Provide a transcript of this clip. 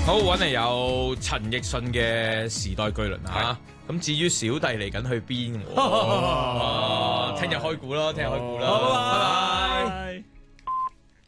好，搵嚟有陳奕迅嘅時代巨輪吓。咁至於小弟嚟緊去邊？聽日開估啦，聽日開估啦。 好，拜拜。 拜拜。